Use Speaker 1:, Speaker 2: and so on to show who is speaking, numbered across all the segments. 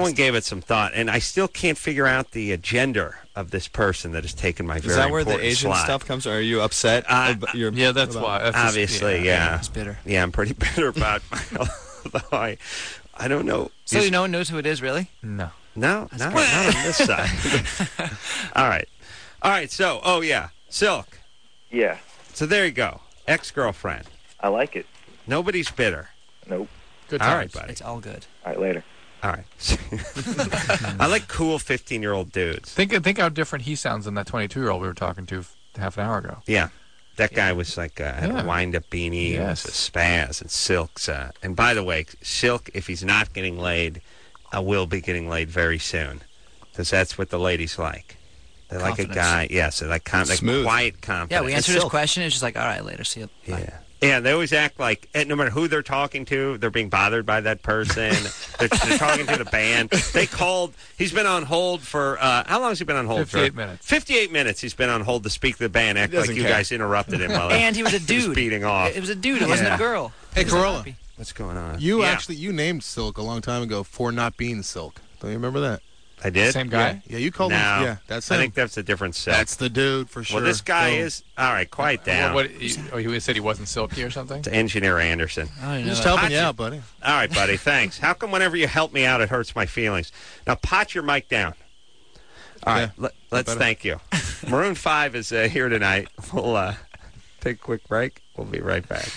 Speaker 1: one gave it some thought, and I still can't figure out the gender of this person that has taken my very
Speaker 2: Is that where
Speaker 1: important
Speaker 2: the Asian
Speaker 1: slot.
Speaker 2: stuff comes from? Are you upset?
Speaker 3: Yeah, that's why. That's
Speaker 1: Obviously, yeah.
Speaker 4: He's bitter.
Speaker 1: Yeah, I'm pretty bitter about although I don't know.
Speaker 4: So no one knows who it is, really?
Speaker 3: No.
Speaker 1: No, not on this side. All right, so, Silk.
Speaker 5: Yeah,
Speaker 1: So there you go. Ex-girlfriend.
Speaker 5: I like it.
Speaker 1: Nobody's bitter.
Speaker 5: Nope.
Speaker 3: Good
Speaker 1: All
Speaker 3: times.
Speaker 1: right, buddy.
Speaker 4: It's all good.
Speaker 5: All right, later.
Speaker 1: All right. I like cool 15-year-old dudes.
Speaker 3: Think how different he sounds than that 22-year-old we were talking to half an hour ago.
Speaker 1: Yeah. That guy was like had a wind-up beanie.
Speaker 3: Yes.
Speaker 1: It was a spaz, and Silk's. And by the way, Silk, if he's not getting laid, will be getting laid very soon, because that's what the ladies like. They like a guy. Yes, they like
Speaker 2: Smooth.
Speaker 1: quiet confidence.
Speaker 4: Yeah, we answered his question. It's just like, all right, later. See you. Bye.
Speaker 1: Yeah. Yeah, they always act like, no matter who they're talking to, they're being bothered by that person. they're talking to the band. He's been on hold for, how long has he been on hold
Speaker 3: 58
Speaker 1: for?
Speaker 3: minutes.
Speaker 1: 58 minutes he's been on hold to speak to the band, act like you guys interrupted him while
Speaker 4: And he was a dude.
Speaker 1: he was beating off.
Speaker 4: It was a dude. It wasn't a girl.
Speaker 6: Hey, Corolla.
Speaker 1: What's going on?
Speaker 6: You named Silk a long time ago for not being Silk. Don't you remember that?
Speaker 1: I did?
Speaker 3: Same guy?
Speaker 6: Yeah, you called
Speaker 1: No.
Speaker 6: him. Yeah, that's him.
Speaker 1: I think that's a different Silk.
Speaker 6: That's the dude for sure.
Speaker 1: Well, this guy is... All right, quiet down.
Speaker 3: He said he wasn't silky or something?
Speaker 1: It's Engineer Anderson.
Speaker 6: Just helping you out, buddy.
Speaker 1: All right, buddy, thanks. How come whenever you help me out, it hurts my feelings? Now, pot your mic down. All right, let's thank you. Maroon 5 is here tonight. We'll take a quick break. We'll be right back.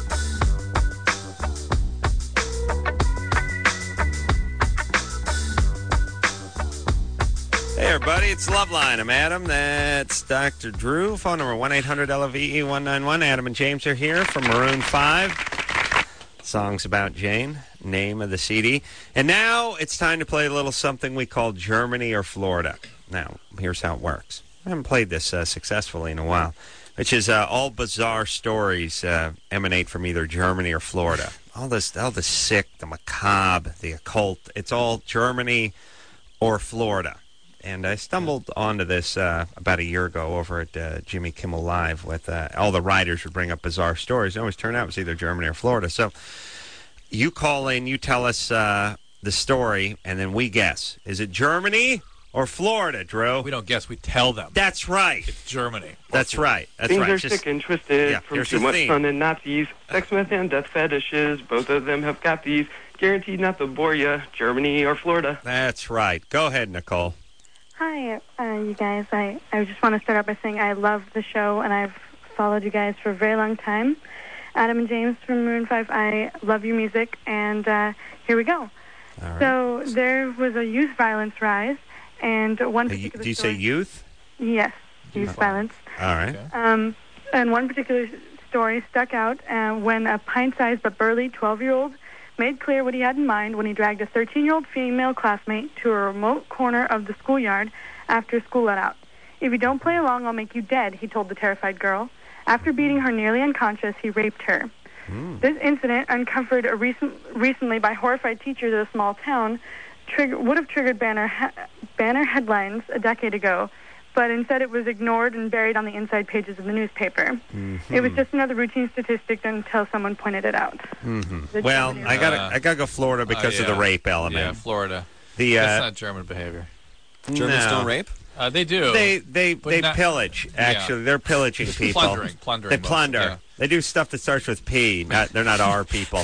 Speaker 1: Hey, everybody, it's Loveline. I'm Adam. That's Dr. Drew. Phone number 1-800-LOVE-191. Adam and James are here from Maroon 5. Songs about Jane, name of the CD. And now it's time to play a little something we call Germany or Florida. Now, here's how it works. I haven't played this successfully in a while, which is all bizarre stories emanate from either Germany or Florida. All the sick, the macabre, the occult, it's all Germany or Florida. And I stumbled onto this about a year ago over at Jimmy Kimmel Live with all the writers would bring up bizarre stories. It always turned out it was either Germany or Florida. So you call in, you tell us the story, and then we guess. Is it Germany or Florida, Drew?
Speaker 3: We don't guess. We tell them.
Speaker 1: That's right.
Speaker 3: It's Germany.
Speaker 1: That's right. That's
Speaker 5: Things
Speaker 1: right.
Speaker 5: are sick and twisted from too much fun and Nazis. Sex, meth, and death fetishes. Both of them have got these. Guaranteed not to bore you. Germany or Florida.
Speaker 1: That's right. Go ahead, Nicole.
Speaker 7: Hi, you guys. I just want to start out by saying I love the show, and I've followed you guys for a very long time. Adam and James from Maroon 5, I love your music, and here we go.
Speaker 1: All right.
Speaker 7: So there was a youth violence rise, and one particular
Speaker 1: Do you say youth?
Speaker 7: Yes, youth violence.
Speaker 1: All right.
Speaker 7: And one particular story stuck out when a pint-sized but burly 12-year-old made clear what he had in mind when he dragged a 13-year-old female classmate to a remote corner of the schoolyard after school let out. "If you don't play along, I'll make you dead," he told the terrified girl. After beating her nearly unconscious, he raped her. This incident, uncovered recently by horrified teachers of a small town, would have triggered banner headlines a decade ago, but instead it was ignored and buried on the inside pages of the newspaper. It was just another routine statistic until someone pointed it out.
Speaker 1: Well, I gotta go Florida because of the rape element.
Speaker 3: Yeah, Florida.
Speaker 1: That's
Speaker 3: not German behavior.
Speaker 2: Germans don't rape?
Speaker 3: They do.
Speaker 1: They pillage. Actually, they're pillaging people.
Speaker 3: Plundering.
Speaker 1: They plunder.
Speaker 3: Yeah.
Speaker 1: They do stuff that starts with P. They're not our people.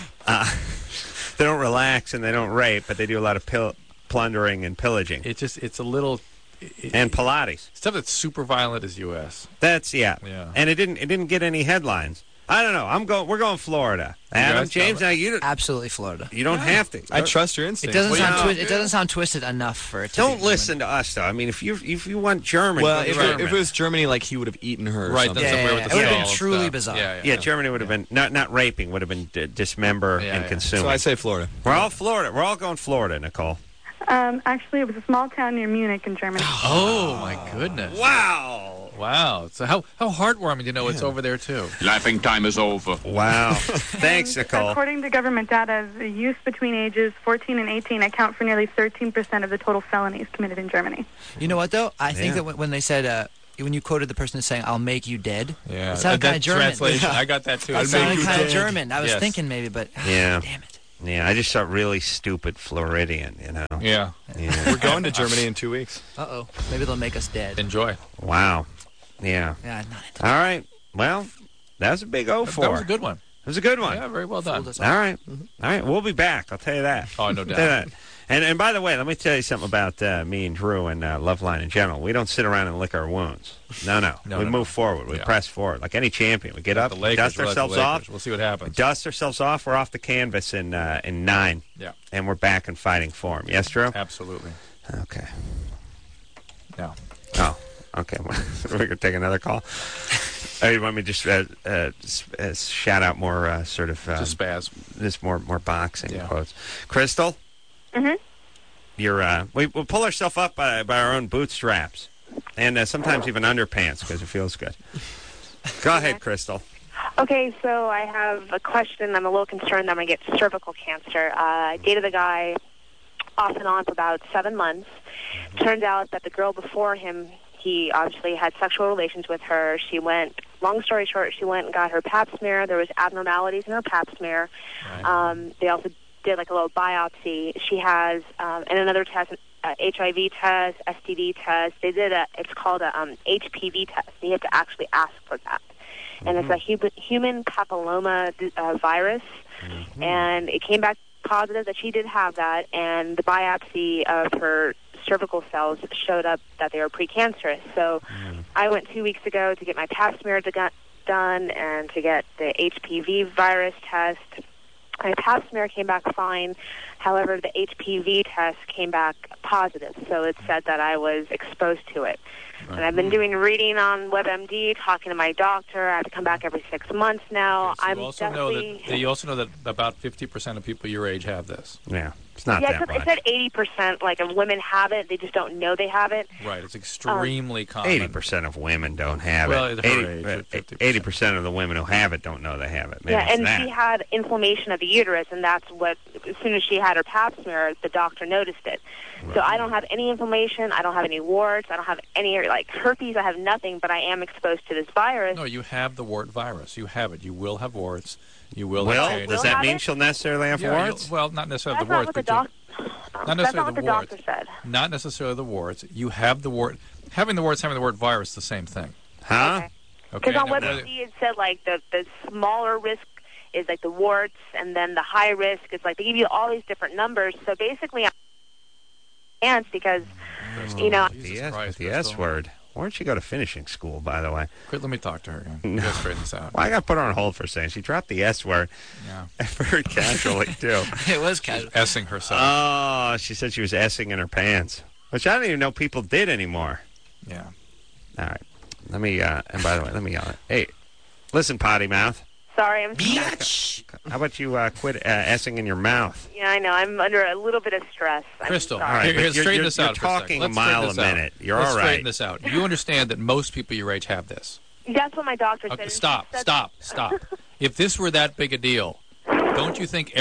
Speaker 1: They don't relax and they don't rape, but they do a lot of plundering and pillaging.
Speaker 3: It's a little.
Speaker 1: And Pilates.
Speaker 3: Stuff that's super violent is U.S.
Speaker 1: That's and it didn't get any headlines. I don't know. We're going Florida. Adam, James, now you
Speaker 4: absolutely Florida.
Speaker 1: You don't have to.
Speaker 2: I trust your instincts.
Speaker 4: It doesn't sound twisted enough for it.
Speaker 1: Don't listen to us though. I mean, if you want Germany,
Speaker 2: well, if it was Germany, like he would have eaten her.
Speaker 3: Right.
Speaker 2: Something.
Speaker 3: It
Speaker 4: would have been truly bizarre.
Speaker 1: Yeah, Germany would have been not raping. Would have been dismember and consume.
Speaker 2: So I say Florida.
Speaker 1: We're all Florida. We're all going Florida, Nicole.
Speaker 7: Actually, it was a small town near Munich in Germany.
Speaker 3: Oh my goodness! Wow! So how heartwarming to know it's over there too.
Speaker 8: Laughing time is over.
Speaker 1: Wow! Thanks, Nicole.
Speaker 7: According to government data, the youth between ages 14 and 18 account for nearly 13% of the total felonies committed in Germany.
Speaker 4: You know what though? I think that when they said. When you quoted the person as saying, "I'll make you dead," it sounded kind of German.
Speaker 3: Translation, I got that too.
Speaker 4: It sounded kind of German. I was thinking maybe, but damn it.
Speaker 1: Yeah, I just thought really stupid Floridian, you know.
Speaker 3: Yeah.
Speaker 2: We're going to Germany in 2 weeks.
Speaker 4: Uh-oh. Maybe they'll make us dead.
Speaker 3: Enjoy.
Speaker 1: Wow. Yeah.
Speaker 4: Yeah, not it.
Speaker 1: All right. Well, that was a big 0-4.
Speaker 3: That was a good one.
Speaker 1: It was a good one.
Speaker 3: Yeah, very well done.
Speaker 1: All right. All right. We'll be back. I'll tell you that.
Speaker 3: Oh, no doubt.
Speaker 1: And by the way, let me tell you something about me and Drew and Loveline in general. We don't sit around and lick our wounds. No. We move forward. We press forward. Like any champion. We get up, dust ourselves off.
Speaker 3: We'll see what happens.
Speaker 1: Dust ourselves off. We're off the canvas in 9.
Speaker 3: Yeah.
Speaker 1: And we're back in fighting form. Yes, Drew?
Speaker 3: Absolutely.
Speaker 1: Okay.
Speaker 3: No.
Speaker 1: Oh, okay. We're going to take another call. Oh, you want me to just shout out more sort of...
Speaker 3: just spaz.
Speaker 1: This more boxing quotes. Crystal?
Speaker 8: Mm-hmm.
Speaker 1: We'll pull ourselves up by our own bootstraps. And sometimes even underpants because it feels good. Go ahead, Crystal.
Speaker 8: Okay, so I have a question. I'm a little concerned that I'm going to get cervical cancer. I dated a guy off and on for about 7 months. Turned out that the girl before him, he obviously had sexual relations with her. She went, long story short, she went and got her pap smear. There was abnormalities in her pap smear. Right. They also did like a little biopsy. She has, and another test, HIV test, STD test. They did it's called a HPV test. You have to actually ask for that. And it's a human papilloma virus. Mm-hmm. And it came back positive that she did have that, and the biopsy of her cervical cells showed up that they were precancerous. So I went 2 weeks ago to get my pap smear done and to get the HPV virus test. My pap smear came back fine. However, the HPV test came back positive, so it said that I was exposed to it. Right. And I've been doing reading on WebMD, talking to my doctor. I have to come back every 6 months now.
Speaker 3: Okay, so you also know that about 50% of people your age have this.
Speaker 1: Yeah, it's not that much.
Speaker 8: It said 80%, like, of women have it. They just don't know they have it.
Speaker 3: Right, it's extremely common.
Speaker 1: 80% of women don't have it.
Speaker 3: Well,
Speaker 1: 80% of the women who have it don't know they have it. Maybe
Speaker 8: she had inflammation of the uterus, and that's what, as soon as she had her pap smear, the doctor noticed it. Right. So I don't have any inflammation. I don't have any warts. I don't have any, like, herpes. I have nothing, but I am exposed to this virus.
Speaker 3: No, you have the wart virus. You have it. You will have warts. You will.
Speaker 1: Does that mean she'll necessarily have warts?
Speaker 3: Well, not necessarily the warts, but
Speaker 8: not necessarily the warts. Doctor said.
Speaker 3: Not necessarily the warts. You have the wart. Having the warts, having the wart virus, the same thing.
Speaker 1: Huh?
Speaker 8: Because on WebMD it said like the smaller risk is like the warts, and then the high risk is like they give you all these different numbers. So basically, I'm because
Speaker 1: the S word. Why don't you go to finishing school, by the way?
Speaker 3: Let me talk to her again. No. Straighten this out.
Speaker 1: Well, I got to put her on hold for a second. She dropped the S word.
Speaker 3: Yeah.
Speaker 1: Very casually, too.
Speaker 4: It was casual.
Speaker 3: S-ing herself.
Speaker 1: Oh, she said she was S-ing in her pants, which I don't even know people did anymore.
Speaker 3: Yeah.
Speaker 1: All right. Let me, and by the way, let me yell it. Hey, listen, potty mouth.
Speaker 8: Sorry, I'm
Speaker 1: Bitch. How about you quit S-ing in your mouth?
Speaker 8: Yeah, I know. I'm under a little bit of stress.
Speaker 3: Crystal,
Speaker 1: all right,
Speaker 3: here, straighten this out.
Speaker 1: You're talking a mile a minute. You're
Speaker 3: all
Speaker 1: right.
Speaker 3: Let's straighten this out. You understand that most people your age have this.
Speaker 8: That's what my doctor said.
Speaker 3: Okay, stop. If this were that big a deal, don't you think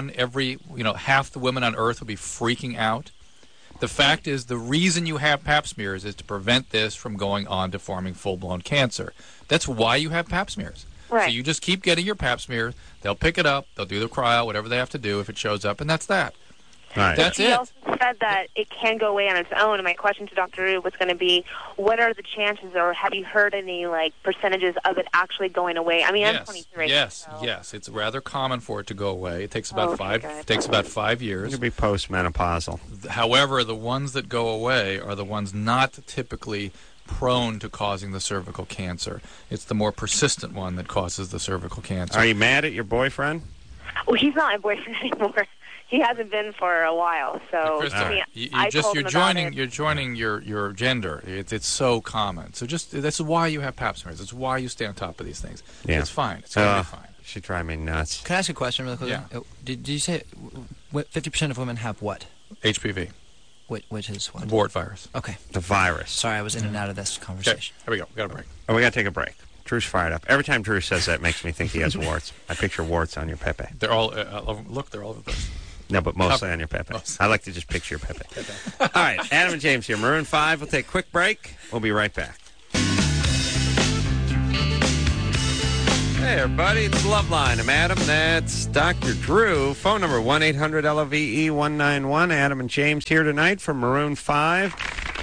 Speaker 3: half the women on Earth would be freaking out? The fact is, the reason you have pap smears is to prevent this from going on to forming full-blown cancer. That's why you have pap smears.
Speaker 8: Right.
Speaker 3: So you just keep getting your pap smear. They'll pick it up. They'll do the cryo, whatever they have to do if it shows up, and that's that.
Speaker 1: Right.
Speaker 3: That's it.
Speaker 8: She also said that it can go away on its own, and my question to Dr. Rue was going to be, what are the chances, or have you heard any percentages of it actually going away? I mean,
Speaker 3: yes.
Speaker 8: I'm 23.
Speaker 3: Yes,
Speaker 8: so.
Speaker 3: yes. It's rather common for it to go away. It takes about 5 years.
Speaker 1: It could be postmenopausal.
Speaker 3: However, the ones that go away are the ones not typically prone to causing the cervical cancer. It's the more persistent one that causes the cervical cancer.
Speaker 1: Are you mad at your boyfriend?
Speaker 8: Well, he's not my boyfriend anymore. He hasn't been for a while. So
Speaker 3: Crystal, you're joining your gender. It's so common. So this is why you have pap smears. It's why you stay on top of these things.
Speaker 1: Yeah.
Speaker 3: It's fine. It's going to be fine.
Speaker 1: She drive me nuts.
Speaker 4: Can I ask a question really quickly?
Speaker 3: Yeah.
Speaker 4: Did you say 50% of women have what?
Speaker 3: HPV.
Speaker 4: Which is what?
Speaker 3: Wart virus.
Speaker 4: Okay.
Speaker 1: The virus.
Speaker 4: Sorry, I was in and out of this conversation.
Speaker 3: Okay, here we go. We got a break.
Speaker 1: Oh, we got to take a break. Drew's fired up. Every time Drew says that, it makes me think he has warts. I picture warts on your pepe.
Speaker 3: They're all look. They're all over the place.
Speaker 1: No, but mostly on your pepe. I like to just picture your pepe. All right, Adam and James here. Maroon 5. We'll take a quick break. We'll be right back. Hey, everybody, it's Loveline. I'm Adam. That's Dr. Drew. Phone number 1-800-LOVE-191. Adam and James here tonight from Maroon 5.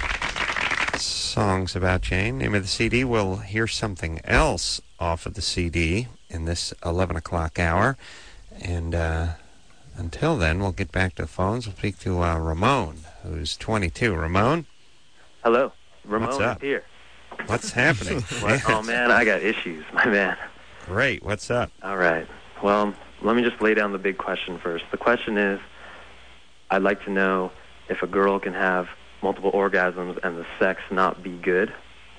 Speaker 1: Songs about Jane. Name of the CD. We'll hear something else off of the CD in this 11 o'clock hour. And until then, we'll get back to the phones. We'll speak to Ramon, who's 22. Ramon?
Speaker 9: Hello. Ramon
Speaker 1: What's up?
Speaker 9: Is here.
Speaker 1: What's happening?
Speaker 9: Oh, man, I got issues, my man.
Speaker 1: Great. What's up?
Speaker 9: All right. Well, let me just lay down the big question first. The question is, I'd like to know if a girl can have multiple orgasms and the sex not be good,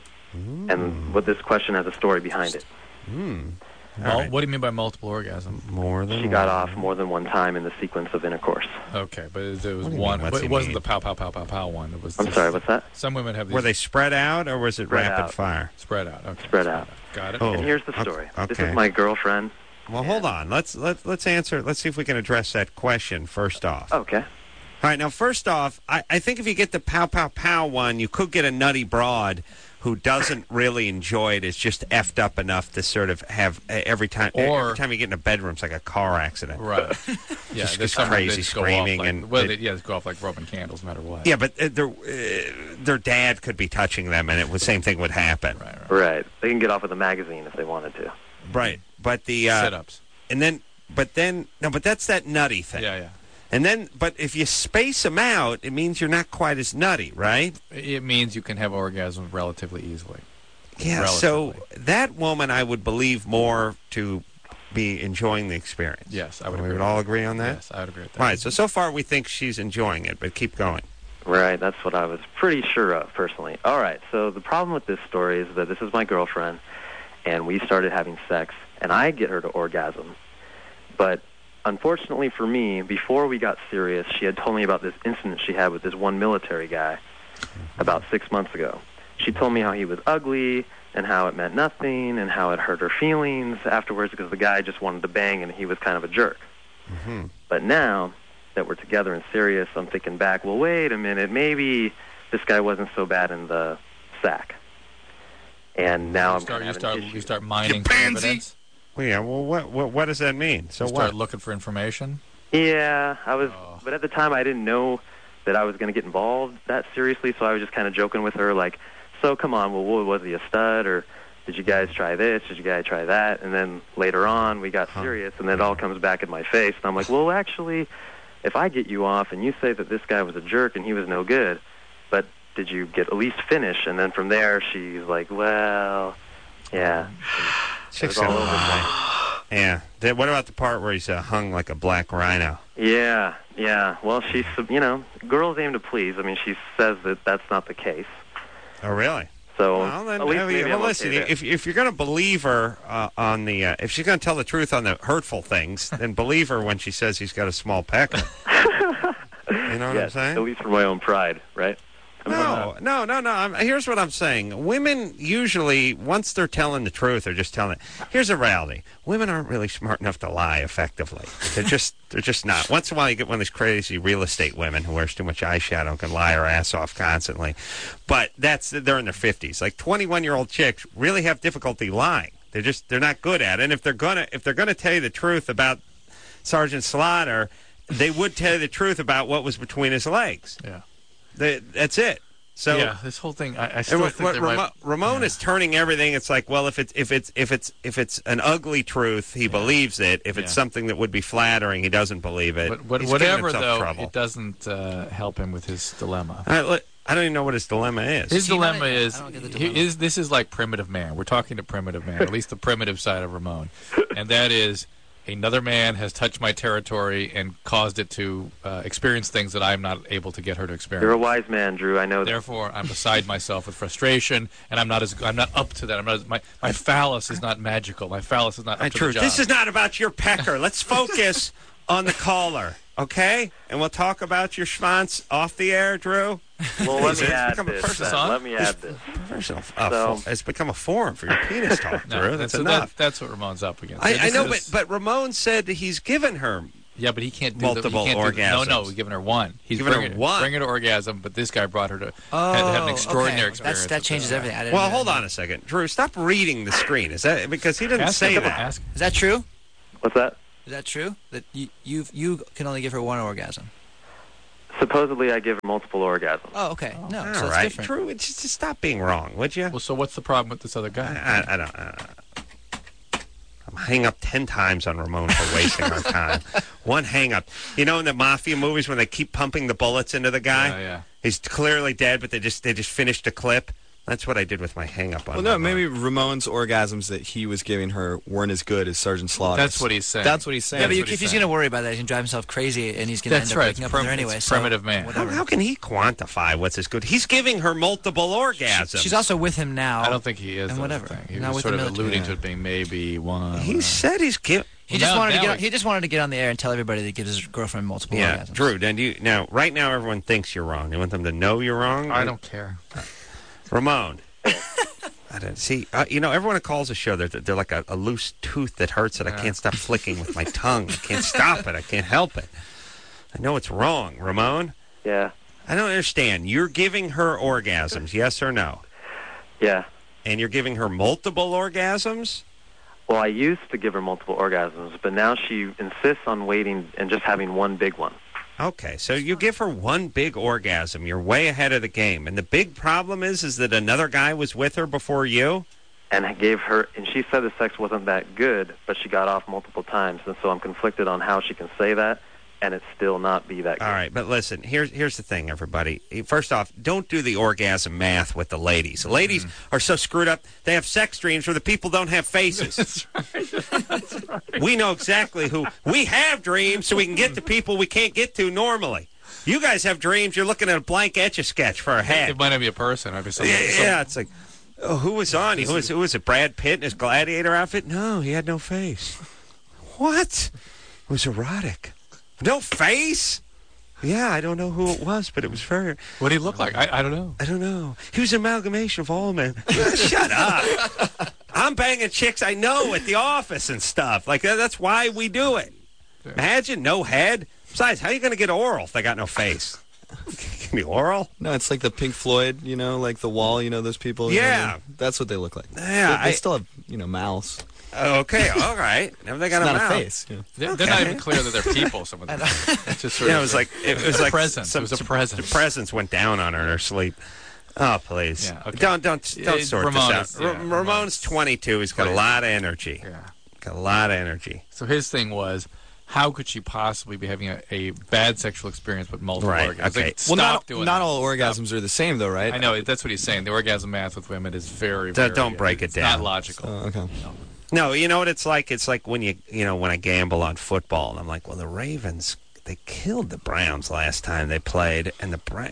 Speaker 9: and what this question has a story behind it.
Speaker 3: Well, right. What do you mean by multiple orgasms?
Speaker 1: More than
Speaker 9: She got off more than one time in the sequence of intercourse.
Speaker 3: Okay, but it was one. But it wasn't the pow, pow, pow, pow, pow one. It was.
Speaker 9: I'm sorry, what's that?
Speaker 3: Some women have these.
Speaker 1: Were they spread out, or was it rapid fire?
Speaker 3: Spread out. Okay.
Speaker 9: Spread out.
Speaker 3: Got it.
Speaker 1: Oh,
Speaker 9: and here's the story.
Speaker 1: Okay.
Speaker 9: This is my girlfriend.
Speaker 1: Well, hold on. Let's answer. Let's see if we can address that question first off.
Speaker 9: Okay.
Speaker 1: All right. Now, first off, I think if you get the pow, pow, pow one, you could get a nutty broad who doesn't really enjoy it, is just effed up enough to sort of have every time you get in a bedroom, it's like a car accident.
Speaker 3: Right. Yeah,
Speaker 1: just crazy screaming
Speaker 3: they go off like Roman candles, no matter what.
Speaker 1: Yeah, but their dad could be touching them, and the same thing would happen.
Speaker 9: Right. They can get off with a magazine if they wanted to.
Speaker 1: Right. But the
Speaker 3: sit-ups.
Speaker 1: But that's that nutty thing.
Speaker 3: Yeah.
Speaker 1: And then, but if you space them out, it means you're not quite as nutty, right?
Speaker 3: It means you can have orgasms relatively easily.
Speaker 1: Yeah, so that woman I would believe more to be enjoying the experience.
Speaker 3: Yes, I would agree.
Speaker 1: We would all agree on that?
Speaker 3: Yes, I would agree with that.
Speaker 1: Right, so far we think she's enjoying it, but keep going.
Speaker 9: Right, that's what I was pretty sure of, personally. All right, so the problem with this story is that this is my girlfriend, and we started having sex, and I get her to orgasm, but unfortunately for me, before we got serious, she had told me about this incident she had with this one military guy about 6 months ago. She told me how he was ugly and how it meant nothing and how it hurt her feelings afterwards because the guy just wanted to bang and he was kind of a jerk.
Speaker 1: Mm-hmm.
Speaker 9: But now that we're together and serious, I'm thinking back, well, wait a minute, maybe this guy wasn't so bad in the sack. And now
Speaker 3: you start mining for evidence?
Speaker 1: Well, yeah, well, what does that mean? So
Speaker 3: you start looking for information?
Speaker 9: Yeah, I was, but at the time I didn't know that I was going to get involved that seriously, so I was just kind of joking with her, like, so come on, well, was he a stud, or did you guys try this, did you guys try that? And then later on, we got serious, and then it all comes back in my face, and I'm like, well, actually, if I get you off and you say that this guy was a jerk and he was no good, but did you get at least finish? And then from there, she's like, well, yeah.
Speaker 1: Chicks are high. Yeah. What about the part where he's hung like a black rhino?
Speaker 9: Yeah. Well, she's, girls aim to please. I mean, she says that that's not the case.
Speaker 1: Oh, really?
Speaker 9: So,
Speaker 1: well, then,
Speaker 9: listen,
Speaker 1: if you're going to believe her on the, if she's going to tell the truth on the hurtful things, then believe her when she says he's got a small pecker. You know what I'm saying?
Speaker 9: At least for my own pride, right?
Speaker 1: No. Here's what I'm saying. Women usually, once they're telling the truth, they're just telling it. Here's a reality. Women aren't really smart enough to lie effectively. They're just not. Once in a while, you get one of these crazy real estate women who wears too much eyeshadow and can lie her ass off constantly. But they're in their 50s. Like 21-year-old chicks really have difficulty lying. They're not good at it. And if they're gonna tell you the truth about Sergeant Slaughter, they would tell you the truth about what was between his legs.
Speaker 3: Yeah.
Speaker 1: That's it. So
Speaker 3: yeah, this whole thing. I still think
Speaker 1: Ramon is turning everything. It's like, well, if it's an ugly truth, he believes it. If it's something that would be flattering, he doesn't believe it.
Speaker 3: But whatever, though, it doesn't help him with his dilemma.
Speaker 1: I don't even know what his dilemma is.
Speaker 3: His dilemma is this is like primitive man. We're talking to primitive man, at least the primitive side of Ramon, and that is. Another man has touched my territory and caused it to experience things that I'm not able to get her to experience.
Speaker 9: You're a wise man, Drew. I know that.
Speaker 3: Therefore, I'm beside myself with frustration, and I'm not up to that. My phallus is not magical. My phallus is not up to the job.
Speaker 1: This is not about your pecker. Let's focus on the caller, okay? And we'll talk about your schwanz off the air, Drew.
Speaker 9: Well, let me add this.
Speaker 1: It's become a forum for your penis talk, Drew. That's enough.
Speaker 3: That's what Ramon's up against.
Speaker 1: I know, but Ramon said he's given her
Speaker 3: Yeah, but he can't do
Speaker 1: multiple orgasms.
Speaker 3: No, he's giving her one. He's
Speaker 1: giving her one.
Speaker 3: Bring her to orgasm, but this guy brought her to have an extraordinary experience.
Speaker 4: That changes everything.
Speaker 1: Well, hold on a second, Drew. Stop reading the screen. Is that because he doesn't say that?
Speaker 4: Is that true?
Speaker 9: What's that?
Speaker 4: Is that true? That you can only give her one orgasm?
Speaker 9: Supposedly, I give her multiple orgasms.
Speaker 4: Oh, okay. No,
Speaker 1: all
Speaker 4: so
Speaker 1: right,
Speaker 4: it's different.
Speaker 1: Drew. Just stop being wrong, would you?
Speaker 3: Well, so what's the problem with this other guy?
Speaker 1: I don't. I'm hang up 10 times on Ramon for wasting our time. One hang up. You know, in the mafia movies when they keep pumping the bullets into the guy,
Speaker 3: yeah.
Speaker 1: He's clearly dead, but they just finished a clip. That's what I did with my hang up on.
Speaker 2: Well, no, maybe Ramon's orgasms that he was giving her weren't as good as Sergeant Slaughter's.
Speaker 3: That's what he's saying.
Speaker 2: That's what he's saying.
Speaker 4: Yeah, but if he's going to worry about that, he's going to drive himself crazy, and he's going to end up breaking up with her anyway.
Speaker 3: It's primitive man.
Speaker 4: Whatever.
Speaker 1: How can he quantify what's as good? He's giving her multiple orgasms.
Speaker 4: She's also with him now.
Speaker 3: I don't think he is.
Speaker 4: And whatever.
Speaker 3: He was sort of alluding to it being maybe one.
Speaker 1: He said he's giving.
Speaker 4: He just wanted to get on the air and tell everybody that he gives his girlfriend multiple orgasms.
Speaker 1: Drew, right now everyone thinks you're wrong. You want them to know you're wrong?
Speaker 3: I don't care.
Speaker 1: Ramon. I don't see. Everyone who calls the show, they're like a loose tooth that hurts that I can't stop flicking with my tongue. I can't stop it. I can't help it. I know it's wrong, Ramon.
Speaker 9: Yeah.
Speaker 1: I don't understand. You're giving her orgasms, yes or no?
Speaker 9: Yeah.
Speaker 1: And you're giving her multiple orgasms?
Speaker 9: Well, I used to give her multiple orgasms, but now she insists on waiting and just having one big one.
Speaker 1: Okay, so you give her one big orgasm. You're way ahead of the game. And the big problem is that another guy was with her before you?
Speaker 9: And I gave her, and she said the sex wasn't that good, but she got off multiple times. And so I'm conflicted on how she can say that and it still not be that good.
Speaker 1: All right, but listen, here's the thing, everybody. First off, don't do the orgasm math with the ladies. The ladies are so screwed up, they have sex dreams where the people don't have faces.
Speaker 3: That's right.
Speaker 1: We know exactly who. We have dreams so we can get to people we can't get to normally. You guys have dreams, you're looking at a blank Etch-a-Sketch for a head.
Speaker 3: It might not be a person. I'd be
Speaker 1: yeah, it's like, oh, who was on? Who was it, Brad Pitt in his gladiator outfit? No, he had no face. What? It was erotic. No face? Yeah, I don't know who it was, but it was very...
Speaker 3: What did he look like? I don't know.
Speaker 1: I don't know. He was an amalgamation of all men. Shut up. I'm banging chicks I know at the office and stuff. Like, that's why we do it. Yeah. Imagine no head. Besides, how are you going to get oral if they got no face? Give me oral?
Speaker 2: No, it's like the Pink Floyd, like the Wall, those people.
Speaker 1: Yeah.
Speaker 2: That's what they look like.
Speaker 1: Yeah.
Speaker 2: They still have, mouths.
Speaker 1: Okay, all right. Now they got
Speaker 2: not
Speaker 1: a mouth.
Speaker 2: Face.
Speaker 3: Yeah. They're not even clear that they're people. Some of them. It's just sort of,
Speaker 1: it was like
Speaker 3: a presence. It was a presence.
Speaker 1: The presence went down on her in her sleep. Oh, please.
Speaker 3: Yeah, okay.
Speaker 1: Don't sort this out. Ramon's 22. He's got a lot of energy.
Speaker 3: Yeah.
Speaker 1: Got a lot of energy.
Speaker 3: So his thing was, how could she possibly be having a bad sexual experience with multiple orgasms?
Speaker 1: Okay.
Speaker 3: Like,
Speaker 2: not all orgasms are the same, though, right?
Speaker 3: I know. That's what he's saying. The orgasm math with women is very,
Speaker 1: don't break it down.
Speaker 3: Not logical.
Speaker 2: Okay.
Speaker 1: No, you know what it's like? It's like when when I gamble on football, and I'm like, well, the Ravens, they killed the Browns last time they played, and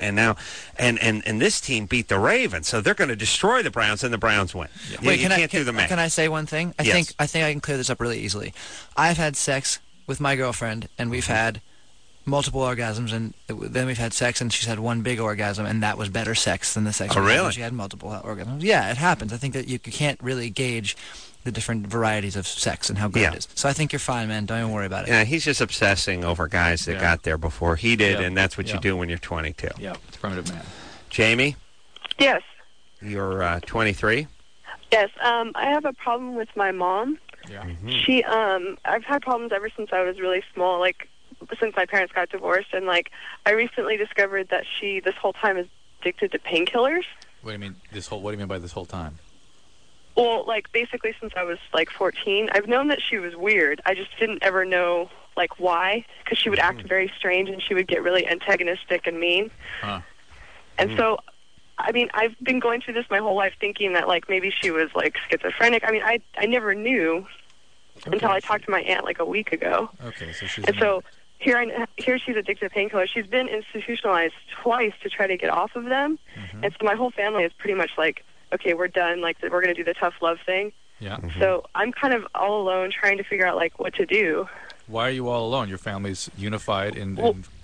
Speaker 1: this team beat the Ravens, so they're going to destroy the Browns, and the Browns win. Yeah.
Speaker 4: Wait, you can't do the math. Can I say one thing? I think I can clear this up really easily. I've had sex with my girlfriend, and we've had multiple orgasms, and then we've had sex, and she's had one big orgasm, and that was better sex than the sex.
Speaker 1: Oh, really?
Speaker 4: She had multiple orgasms. Yeah, it happens. I think that you can't really gauge the different varieties of sex and how good it is. So I think you're fine, man. Don't even worry about it.
Speaker 1: Yeah, he's just obsessing over guys that got there before he did, and that's what you do when you're 22.
Speaker 3: Yeah, it's primitive man.
Speaker 1: Jamie?
Speaker 10: Yes.
Speaker 1: You're 23?
Speaker 10: Yes. I have a problem with my mom.
Speaker 3: Yeah.
Speaker 1: Mm-hmm.
Speaker 10: She, I've had problems ever since I was really small, since my parents got divorced, and I recently discovered that she this whole time is addicted to painkillers.
Speaker 3: What do you mean what do you mean by this whole time?
Speaker 10: Well, basically since I was 14, I've known that she was weird. I just didn't ever know why, because she would act very strange and she would get really antagonistic and mean.
Speaker 3: Huh.
Speaker 10: And so, I mean, I've been going through this my whole life thinking that maybe she was schizophrenic. I mean, I never knew until I talked to my aunt a week ago.
Speaker 3: Okay, so she's...
Speaker 10: And so here she's addicted to painkillers. She's been institutionalized twice to try to get off of them. Mm-hmm. And so my whole family is pretty much okay, we're done. We're going to do the tough love thing.
Speaker 3: Yeah.
Speaker 1: Mm-hmm.
Speaker 10: So I'm kind of all alone trying to figure out what to do.
Speaker 3: Why are you all alone? Your family's unified, and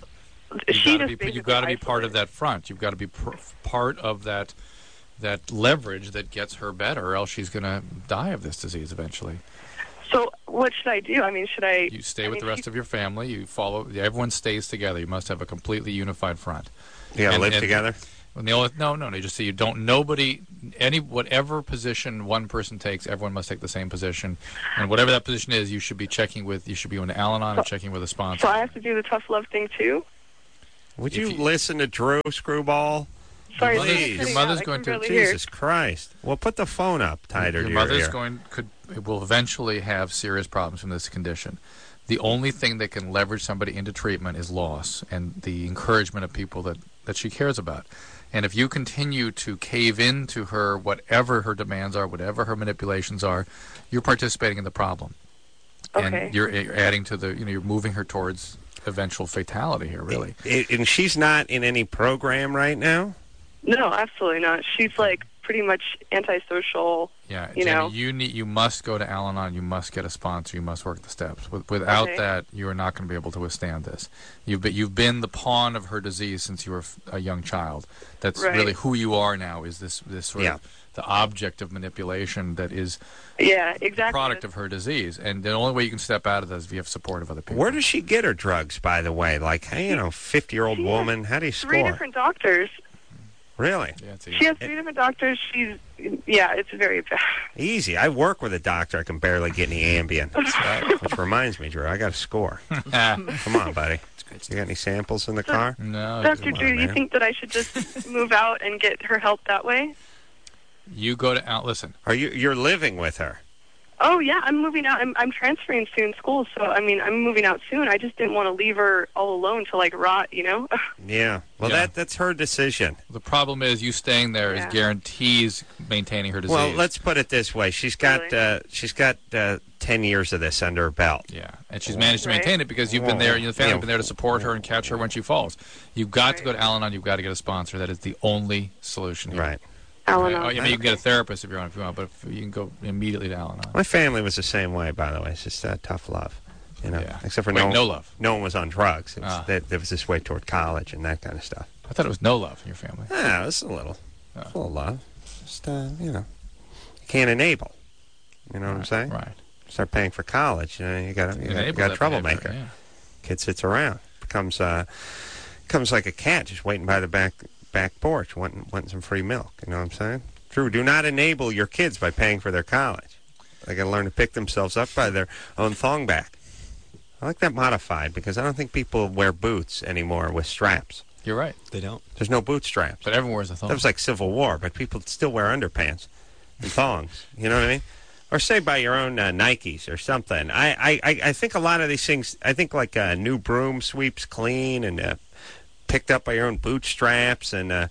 Speaker 3: you've got to be part of that front. You've got to be part of that leverage that gets her better, or else she's going to die of this disease eventually.
Speaker 10: So what should I do? I mean, should I...
Speaker 3: You stay with the rest of your family. You follow. Everyone stays together. You must have a completely unified front.
Speaker 1: You gotta live together?
Speaker 3: No. They just say you don't. Whatever position one person takes, everyone must take the same position. And whatever that position is, you should be checking with. You should be on Al-Anon and checking with a sponsor.
Speaker 10: So I have to do the tough love thing too?
Speaker 1: Would you listen to Drew, Screwball?
Speaker 10: Sorry,
Speaker 3: your mother's going to.
Speaker 1: Jesus Christ! Well, put the phone up tighter.
Speaker 3: Your mother's will eventually have serious problems from this condition. The only thing that can leverage somebody into treatment is loss and the encouragement of people that she cares about. And if you continue to cave into her, whatever her demands are, whatever her manipulations are, you're participating in the problem.
Speaker 10: Okay.
Speaker 3: And you're adding to you're moving her towards eventual fatality here, really.
Speaker 1: And she's not in any program right now?
Speaker 10: No, absolutely not. She's like pretty much antisocial.
Speaker 3: Yeah,
Speaker 10: Jenny,
Speaker 3: you must go to Al-Anon. You must get a sponsor. You must work the steps. Without that, you are not going to be able to withstand this. You've been the pawn of her disease since you were a young child. That's really who you are now. Is this sort of the object of manipulation that is
Speaker 10: exactly
Speaker 3: the product of her disease? And the only way you can step out of that is if you have support of other people.
Speaker 1: Where does she get her drugs, by the way? Like, hey, 50-year-old woman. How do you score?
Speaker 10: 3 different doctors.
Speaker 1: Really?
Speaker 3: Yeah,
Speaker 10: she has 3 different doctors. It's very bad.
Speaker 1: Easy. I work with a doctor. I can barely get any Ambien. That's right. Which reminds me, Drew, I got a score. Come on, buddy. You got any samples in the car?
Speaker 3: No.
Speaker 10: Dr. Drew, you think that I should just move out and get her help that way?
Speaker 3: You go to listen.
Speaker 1: You're living with her?
Speaker 10: Oh, yeah, I'm moving out. I'm transferring soon school, so, I mean, I'm moving out soon. I just didn't want to leave her all alone to, like, rot,
Speaker 1: Yeah. Well, that's her decision.
Speaker 3: The problem is you staying there is guarantees maintaining her disease.
Speaker 1: Well, let's put it this way. She's got 10 years of this under her belt.
Speaker 3: Yeah, and she's managed to maintain it because you've been there, the family's been there to support her and catch her when she falls. You've got to go to Al-Anon. You've got to get a sponsor. That is the only solution here.
Speaker 1: Right.
Speaker 10: Al-Anon.
Speaker 3: You can get a therapist if you want, but you can go immediately to Al-Anon.
Speaker 1: My family was the same way, by the way. It's just tough love, Except for
Speaker 3: no love.
Speaker 1: No one was on drugs. It was, there was this way toward college and that kind of stuff.
Speaker 3: I thought it was no love in your family.
Speaker 1: Yeah, it's a little love. Just you can't enable. You know what I'm saying?
Speaker 3: Right.
Speaker 1: Start paying for college. You got a troublemaker.
Speaker 3: Yeah.
Speaker 1: Kid sits around, becomes like a cat just waiting by the back porch, wanting some free milk. You know what I'm saying? Drew, do not enable your kids by paying for their college. They got to learn to pick themselves up by their own thong back. I like that modified because I don't think people wear boots anymore with straps.
Speaker 3: You're right.
Speaker 2: They don't.
Speaker 1: There's no boot straps.
Speaker 3: But everyone wears a thong.
Speaker 1: That was like Civil War, but people still wear underpants and thongs. You know what I mean? Or say by your own Nikes or something. I think a lot of these things, I think like new broom sweeps clean and picked up by your own bootstraps and,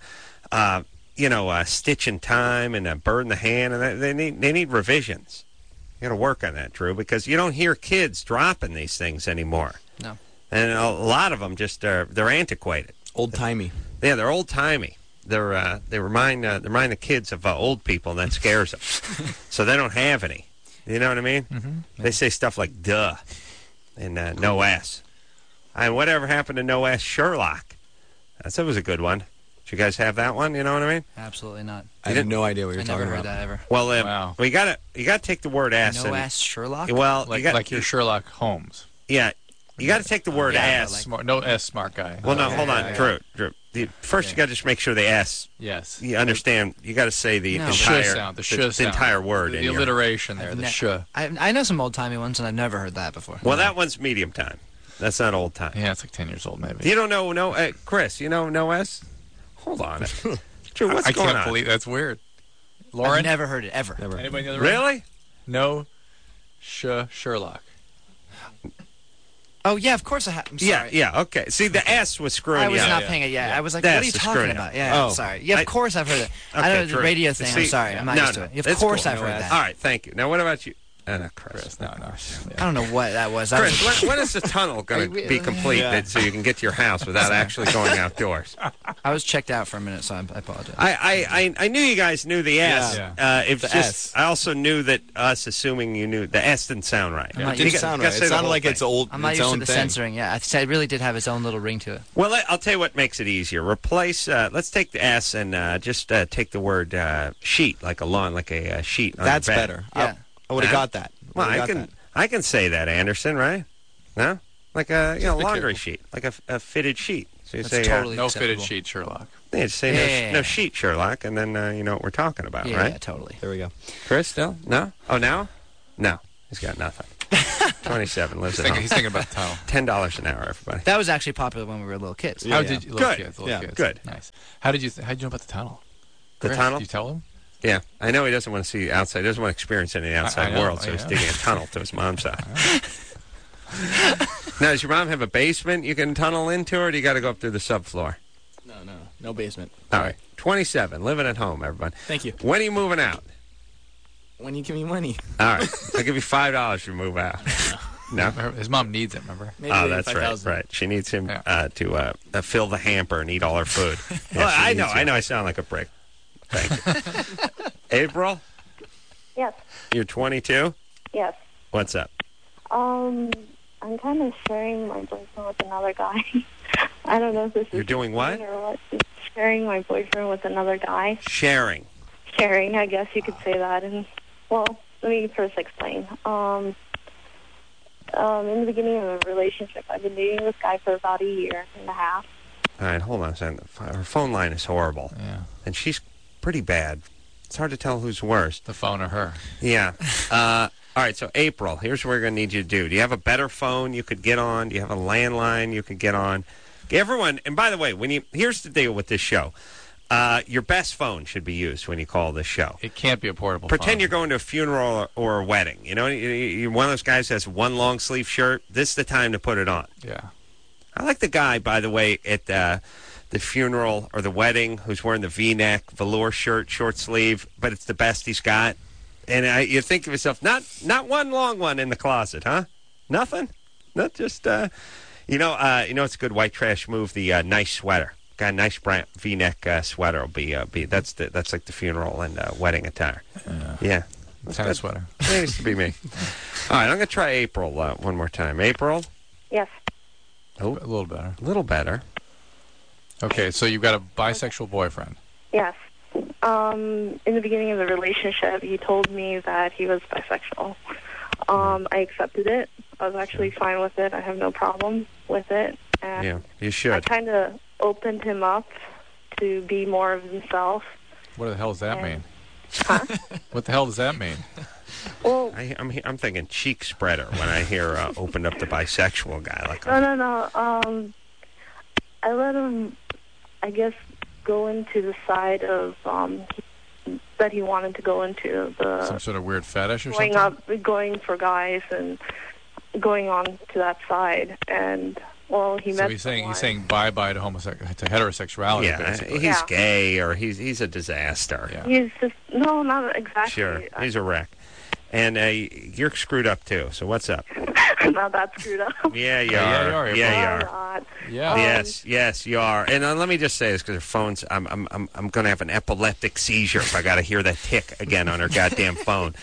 Speaker 1: stitch in time and a bird in the hand. And they need revisions. You got to work on that, Drew, because you don't hear kids dropping these things anymore.
Speaker 4: No.
Speaker 1: And a lot of them just they're antiquated.
Speaker 2: Old-timey.
Speaker 1: Yeah, they're old-timey. They remind the kids of old people, and that scares them. So they don't have any. You know what I mean?
Speaker 3: Mm-hmm.
Speaker 1: They say stuff like "duh" and "no S." And whatever happened to "no S" Sherlock? That was a good one. Did you guys have that one? You know what I mean?
Speaker 4: Absolutely not.
Speaker 2: I had no idea what you're talking about.
Speaker 4: I never heard that ever.
Speaker 1: Well,
Speaker 3: wow.
Speaker 1: you got to take the word "s."
Speaker 4: No S Sherlock.
Speaker 1: Well,
Speaker 3: like your Sherlock Holmes.
Speaker 1: Yeah. You got to take the word "s."
Speaker 3: No S, smart guy.
Speaker 1: Well, no, hold on, Drew. First, you got to just make sure the S.
Speaker 3: Yes.
Speaker 1: You understand? You got to say the entire
Speaker 3: sound. The
Speaker 1: entire word.
Speaker 3: The alliteration there. The sh.
Speaker 4: I know some old timey ones, and I've never heard that before.
Speaker 1: Well, that one's medium time. That's not old time.
Speaker 3: Yeah, it's like 10 years old, maybe.
Speaker 1: You don't know Chris? You know no S? Hold on. Drew, what's going on?
Speaker 3: I can't believe that's weird. Lauren,
Speaker 4: I've never heard it ever.
Speaker 2: Never.
Speaker 3: Anybody know the
Speaker 1: really?
Speaker 3: No. Sherlock.
Speaker 4: Oh, yeah, of course I have. I'm sorry.
Speaker 1: Yeah, okay. See, the S was screwing
Speaker 4: I was
Speaker 1: you
Speaker 4: not paying it. Yeah, I was like, what are you talking about? Yeah, sorry. Yeah, of course I've heard it. I know the radio thing. I'm sorry. I'm not used to it. Of course I've heard that.
Speaker 1: All right, thank you. Now, what about you? Chris.
Speaker 3: No.
Speaker 4: I don't know what that was.
Speaker 1: Chris, when is the tunnel going to be complete so you can get to your house without actually going outdoors?
Speaker 4: I was checked out for a minute, so I apologize.
Speaker 1: I knew you guys knew the S.
Speaker 3: Yeah.
Speaker 1: It's just S. I also knew that us assuming you knew the S didn't sound right.
Speaker 2: It didn't sound right. It sounded like it's old.
Speaker 4: I'm not used to the censoring. Yeah, it really did have its own little ring to it.
Speaker 1: Well, I'll tell you what makes it easier. Replace. Let's take the S and just take the word sheet, like a lawn, like a sheet. On
Speaker 2: That's
Speaker 1: your bed.
Speaker 2: better.
Speaker 4: Yeah.
Speaker 2: I would have got that.
Speaker 1: Well, I can say that, Anderson, right? No? Like a laundry sheet, like a fitted sheet. So you say
Speaker 4: totally
Speaker 3: no
Speaker 4: acceptable.
Speaker 3: fitted sheet, Sherlock.
Speaker 1: Yeah, just say no sheet, Sherlock, and then you know what we're talking about, right?
Speaker 4: Yeah, totally.
Speaker 2: There we go.
Speaker 1: Chris, still? No? Oh, now? No. He's got nothing. 27, lives at home.
Speaker 3: He's thinking about the tunnel.
Speaker 1: $10 an hour, everybody.
Speaker 4: That was actually popular when we were little kids.
Speaker 3: How did you, little
Speaker 1: Good.
Speaker 3: kids?
Speaker 1: Good.
Speaker 3: Nice. How'd you know about the tunnel?
Speaker 1: The
Speaker 3: Chris,
Speaker 1: tunnel?
Speaker 3: Did you tell him?
Speaker 1: Yeah, I know he doesn't want to see outside. He doesn't want to experience any outside
Speaker 3: I know,
Speaker 1: world, so he's digging a tunnel to his mom's house. Now, does your mom have a basement you can tunnel into, or do you got to go up through the subfloor?
Speaker 11: No basement.
Speaker 1: All right. 27, living at home, everybody.
Speaker 11: Thank you.
Speaker 1: When are you moving out?
Speaker 11: When you give me money.
Speaker 1: All right. I'll give you $5 if you move out. No?
Speaker 3: His mom needs it, remember?
Speaker 11: Maybe
Speaker 1: Oh, that's
Speaker 11: 5,000.
Speaker 1: right. She needs him to fill the hamper and eat all her food.
Speaker 9: Yeah,
Speaker 1: Well, I know. I sound like a brick. Thank you. April,
Speaker 12: Yes.
Speaker 1: you're 22?
Speaker 12: Yes.
Speaker 1: What's up?
Speaker 12: I'm kind of sharing my boyfriend with another guy. I don't know if this is...
Speaker 1: You're doing what?
Speaker 12: Or what. Just sharing my boyfriend with another guy.
Speaker 1: Sharing.
Speaker 12: Sharing, I guess you could say that. And, well, let me first explain. In the beginning of a relationship, I've been dating this guy for about a year and a half.
Speaker 1: All right, hold on a second. Her phone line is horrible.
Speaker 3: Yeah.
Speaker 1: And she's pretty bad. It's hard to tell who's worse.
Speaker 3: The phone or her.
Speaker 1: Yeah. All right, so April, here's what we're going to need you to do. Do you have a better phone you could get on? Do you have a landline you could get on? Everyone, and by the way, here's the deal with this show. Your best phone should be used when you call this show.
Speaker 3: It can't be a portable
Speaker 1: Pretend
Speaker 3: phone.
Speaker 1: you're going to a funeral or a wedding. You know, you're one of those guys that has one long sleeve shirt. This is the time to put it on.
Speaker 3: Yeah.
Speaker 1: I like the guy, by the way, at the funeral or the wedding who's wearing the V-neck, velour shirt, short sleeve, but it's the best he's got. And you think to yourself, not one long one in the closet, huh? Nothing? Not just, it's a good white trash move, the nice sweater. Got a nice brown V-neck sweater will be that's like the funeral and wedding attire. Yeah.
Speaker 3: What kind of sweater?
Speaker 1: That used to be me. All right, I'm going to try April one more time. April?
Speaker 12: Yes.
Speaker 1: Oh,
Speaker 3: A little better.
Speaker 1: a little better.
Speaker 3: Okay, so you've got a bisexual boyfriend.
Speaker 12: Yes. In the beginning of the relationship, he told me that he was bisexual. I accepted it. I was actually fine with it. I have no problem with it. And
Speaker 1: Yeah, you
Speaker 12: I
Speaker 1: should.
Speaker 12: kind of opened him up to be more of himself.
Speaker 3: What the hell does that mean?
Speaker 12: Huh?
Speaker 3: What the hell does that mean?
Speaker 12: Well,
Speaker 1: I'm thinking cheek spreader when I hear opened up the bisexual guy. Like,
Speaker 12: no. I let him, I guess, go into the side of that he wanted to go into the
Speaker 3: Some sort of weird fetish or
Speaker 12: going
Speaker 3: something?
Speaker 12: going for guys and going on to that side. And well, he
Speaker 3: So
Speaker 12: met
Speaker 3: he's
Speaker 12: someone.
Speaker 3: saying bye-bye to heterosexuality,
Speaker 1: yeah,
Speaker 3: basically.
Speaker 1: he's gay or he's a disaster.
Speaker 3: Yeah.
Speaker 12: He's just not exactly.
Speaker 1: Sure, he's a wreck. And you're screwed up, too. So what's up?
Speaker 12: Not that screwed up.
Speaker 1: Yeah, you
Speaker 3: Yeah,
Speaker 1: are.
Speaker 3: you are.
Speaker 1: Yeah, you
Speaker 12: I'm
Speaker 1: are.
Speaker 12: not.
Speaker 3: Yeah.
Speaker 1: Yes, you are. And let me just say this because her phone's. I'm going to have an epileptic seizure if I got to hear that tick again on her goddamn phone.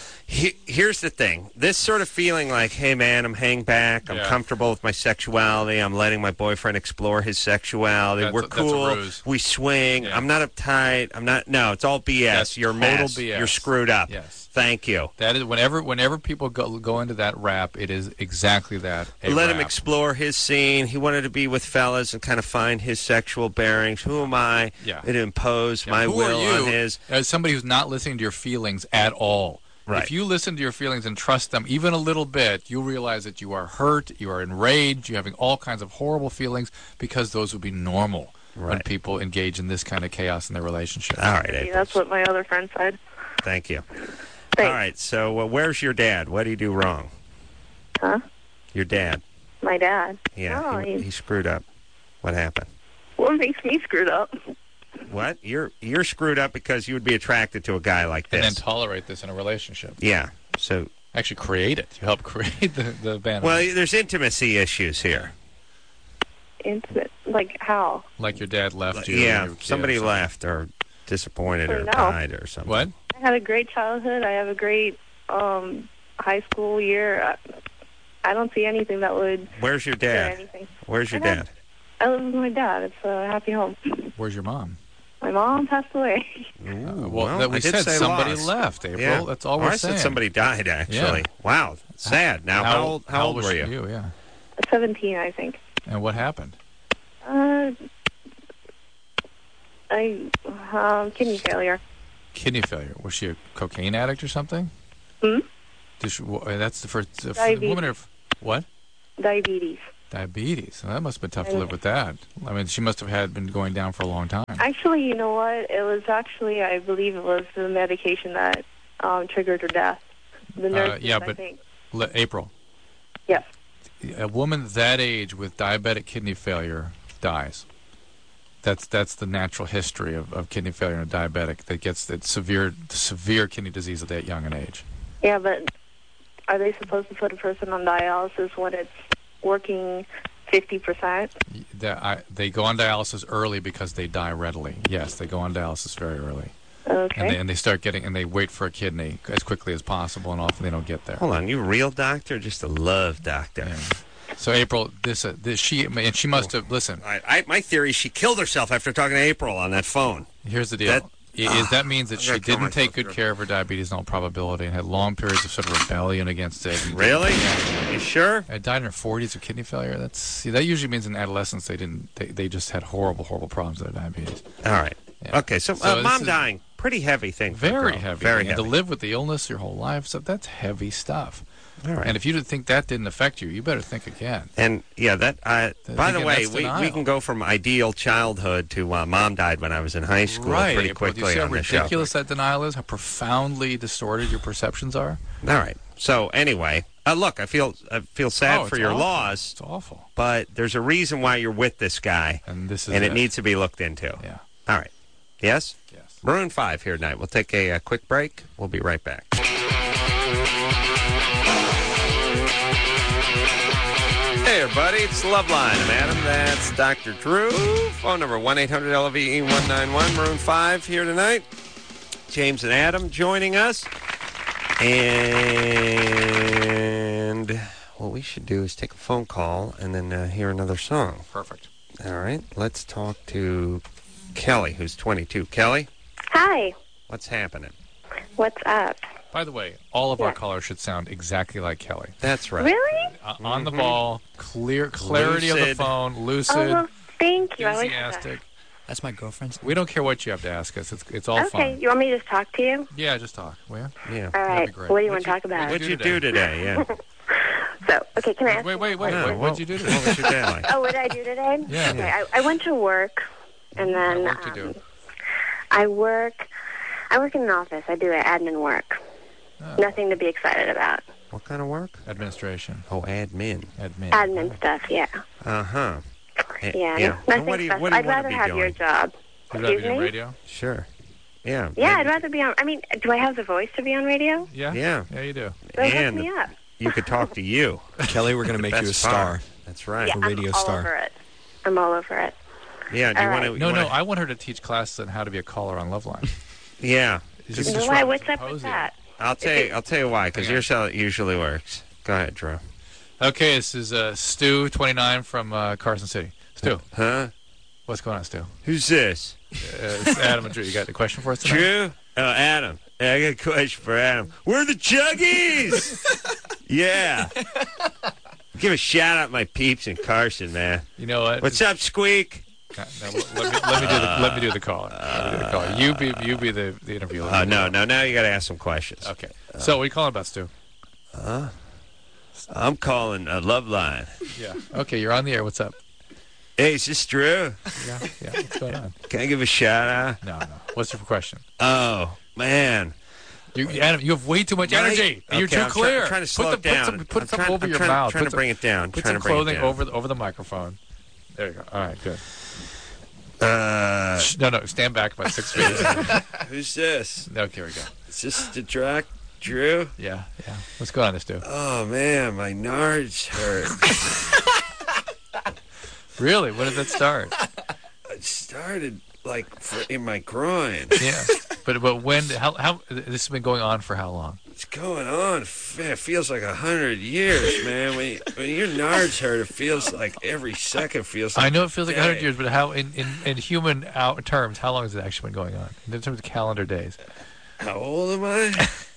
Speaker 1: Here's the thing. This sort of feeling like, hey, man, I'm hanging back. I'm comfortable with my sexuality. I'm letting my boyfriend explore his sexuality. We're cool.
Speaker 3: That's a ruse.
Speaker 1: We swing.
Speaker 3: Yeah.
Speaker 1: I'm not uptight. No, it's all BS.
Speaker 3: That's
Speaker 1: You're a
Speaker 3: total
Speaker 1: mess.
Speaker 3: BS.
Speaker 1: You're screwed up.
Speaker 3: Yes.
Speaker 1: Thank you.
Speaker 3: That is whenever people go into that rap, it is exactly that.
Speaker 1: Let him
Speaker 3: rap.
Speaker 1: explore his scene. He wanted to be with fellas and kind of find his sexual bearings. Who am I to impose my
Speaker 3: Who
Speaker 1: will
Speaker 3: are you,
Speaker 1: on his?
Speaker 3: as somebody who's not listening to your feelings at all.
Speaker 1: Right.
Speaker 3: If you listen to your feelings and trust them even a little bit, you'll realize that you are hurt, you are enraged, you're having all kinds of horrible feelings because those would be normal when people engage in this kind of chaos in their relationship.
Speaker 1: All right, April.
Speaker 12: That's what my other friend said.
Speaker 1: Thank you.
Speaker 12: Thanks.
Speaker 1: All right, so where's your dad? What did he do wrong?
Speaker 12: Huh?
Speaker 1: Your dad.
Speaker 12: My dad.
Speaker 1: Yeah,
Speaker 12: No,
Speaker 1: he screwed up. What happened?
Speaker 12: What makes me screwed up?
Speaker 1: What? You're screwed up because you would be attracted to a guy like this.
Speaker 3: And then tolerate this in a relationship.
Speaker 1: Yeah. So
Speaker 3: actually create it. You help create the band.
Speaker 1: Well, there's intimacy issues here.
Speaker 12: Intimate? Like how?
Speaker 3: Like your dad left you.
Speaker 1: Yeah,
Speaker 3: when you were a kid
Speaker 1: somebody
Speaker 3: or
Speaker 1: left or disappointed or
Speaker 12: No.
Speaker 1: died or something.
Speaker 3: What?
Speaker 12: I had a great childhood. I have a great high school year. I don't see anything that would.
Speaker 1: Where's your
Speaker 12: do
Speaker 1: dad?
Speaker 12: anything.
Speaker 1: Where's your dad?
Speaker 12: I live with my dad. It's a happy home.
Speaker 3: Where's your mom?
Speaker 12: My mom passed away.
Speaker 3: We said somebody left, April.
Speaker 1: Yeah.
Speaker 3: That's all we're
Speaker 1: saying.
Speaker 3: saying.
Speaker 1: I said somebody died, actually.
Speaker 3: Yeah.
Speaker 1: Wow, sad. Now, how old were you?
Speaker 3: Yeah.
Speaker 12: 17, I think.
Speaker 3: And what happened?
Speaker 12: Kidney failure.
Speaker 3: Kidney failure. Was she a cocaine addict or something? That's the first woman. What?
Speaker 12: Diabetes.
Speaker 3: Diabetes. Well, that must have been tough to live with that. I mean, she must have been going down for a long time.
Speaker 12: Actually, you know what? It was actually, I believe it was the medication that triggered her death. The nurse, I think.
Speaker 3: April.
Speaker 12: Yes.
Speaker 3: A woman that age with diabetic kidney failure dies. That's the natural history of kidney failure in a diabetic that gets that severe kidney disease at that young an age.
Speaker 12: Yeah, but are they supposed to put a person on dialysis when it's working 50%?
Speaker 3: They go on dialysis early because they die readily. Yes, they go on dialysis very early.
Speaker 12: Okay.
Speaker 3: And they start getting, and they wait for a kidney as quickly as possible, and often they don't get there.
Speaker 1: Hold on, you a real doctor or just a love doctor?
Speaker 3: Yeah. So April, she must have listened.
Speaker 1: My theory is she killed herself after talking to April on that phone.
Speaker 3: Here's the deal. That means that she didn't take good care of her diabetes in all probability and had long periods of sort of rebellion against it.
Speaker 1: Really? You sure?
Speaker 3: Died in her 40s of kidney failure. That usually means in adolescence they just had horrible problems with their diabetes.
Speaker 1: All right. Yeah. Okay. So mom dying, pretty heavy thing.
Speaker 3: Very heavy.
Speaker 1: Very
Speaker 3: heavy.
Speaker 1: To
Speaker 3: live with the illness your whole life, so that's heavy stuff.
Speaker 1: All right.
Speaker 3: And if you didn't think that didn't affect you, you better think again.
Speaker 1: And yeah, by the way, we can go from ideal childhood to mom died when I was in high school pretty quickly.
Speaker 3: Do you see how
Speaker 1: on
Speaker 3: ridiculous that denial is? How profoundly distorted your perceptions are?
Speaker 1: All right. So anyway, look, I feel sad for your loss.
Speaker 3: It's awful.
Speaker 1: But there's a reason why you're with this guy,
Speaker 3: and
Speaker 1: it needs to be looked into.
Speaker 3: Yeah.
Speaker 1: All right. Yes.
Speaker 3: Yes.
Speaker 1: Maroon 5 here tonight. We'll take a quick break. We'll be right back. Hey, everybody, it's Loveline. I'm Adam. That's Dr. Drew. Phone number 1-800-LVE-191. Maroon 5 here tonight. James and Adam joining us. And what we should do is take a phone call and then hear another song.
Speaker 3: Perfect.
Speaker 1: All right. Let's talk to Kelly, who's 22. Kelly?
Speaker 13: Hi.
Speaker 1: What's happening?
Speaker 13: What's up?
Speaker 3: By the way, all of our callers should sound exactly like Kelly.
Speaker 1: That's right.
Speaker 13: Really?
Speaker 3: On the ball, clarity of the phone, lucid,
Speaker 13: thank you.
Speaker 3: enthusiastic.
Speaker 4: That's my girlfriend's.
Speaker 3: We don't care what you have to ask us. It's all fun.
Speaker 13: Okay, you want me to just talk to you?
Speaker 3: Yeah, just talk. Will you?
Speaker 1: Yeah.
Speaker 13: All right. What do you want to talk about?
Speaker 1: What'd you do today? Yeah.
Speaker 13: So, okay, can I ask?
Speaker 3: Wait. What'd you do today?
Speaker 1: What was your day like?
Speaker 13: Oh, what did I do today?
Speaker 3: Yeah.
Speaker 13: Okay, I went to work, and then
Speaker 3: what work do you do?
Speaker 13: I work in an office. I do admin work. Oh. Nothing to be excited about.
Speaker 1: What kind of work?
Speaker 3: Administration.
Speaker 1: Oh, admin.
Speaker 13: Admin stuff, yeah.
Speaker 1: Uh-huh.
Speaker 13: Yeah. Nothing special. I'd rather have your job.
Speaker 3: You'd rather be on radio?
Speaker 1: Sure. Yeah.
Speaker 13: Yeah, I'd rather be on... I mean, do I have the voice to be on radio?
Speaker 3: Yeah.
Speaker 1: Yeah.
Speaker 3: Yeah, you do.
Speaker 13: So hook me up.
Speaker 1: You could talk to you.
Speaker 2: Kelly, we're going to make you a star.
Speaker 1: That's right.
Speaker 13: Yeah,
Speaker 2: a radio
Speaker 13: I'm
Speaker 2: star.
Speaker 13: all over it. I'm all over it.
Speaker 1: Yeah, do you want to...
Speaker 3: No, I want her to teach classes on how to be a caller on Loveline.
Speaker 1: Yeah.
Speaker 13: Why? What's up with that?
Speaker 1: I'll tell you why, because here's how it usually works. Go ahead, Drew.
Speaker 3: Okay, this is Stu, 29, from Carson City. Stu.
Speaker 1: Huh?
Speaker 3: What's going on, Stu?
Speaker 1: Who's this?
Speaker 3: It's Adam and Drew. You got a question for us tonight?
Speaker 1: Drew? Oh, Adam. Yeah, I got a question for Adam. We're the Chuggies! Yeah. Give a shout out my peeps in Carson, man.
Speaker 3: You know what?
Speaker 1: What's up, Squeak?
Speaker 3: No, let me do the caller. You be the interviewer.
Speaker 1: No. Now you got to ask some questions.
Speaker 3: Okay. So what are you calling about, Stu?
Speaker 1: I'm calling a Loveline.
Speaker 3: Yeah. Okay, you're on the air. What's up?
Speaker 1: Hey, is this Drew?
Speaker 3: Yeah. What's going on?
Speaker 1: Can I give a shout out?
Speaker 3: No. What's your question?
Speaker 1: Oh, man.
Speaker 3: Adam, you have way too much energy. You're too clear.
Speaker 1: I'm trying to slow it down.
Speaker 3: Put something over your mouth.
Speaker 1: Trying to bring it down.
Speaker 3: Put some clothing over the microphone. There you go. All right, good. No, stand back about 6 feet.
Speaker 1: Who's this?
Speaker 3: Okay, here we go.
Speaker 1: Is this the track, Drew?
Speaker 3: Yeah. What's going on, Stu?
Speaker 1: Oh, man, my nards hurt.
Speaker 3: Really? When did that start?
Speaker 1: It started, in my groin.
Speaker 3: Yeah. But when? How? This has been going on for how long?
Speaker 1: It's going on. It feels like 100 years, man. When your nards hurt, it feels like every second feels like
Speaker 3: I know it feels like
Speaker 1: day.
Speaker 3: 100 years, but how in human terms, how long has it actually been going on in terms of calendar days?
Speaker 1: How old am I?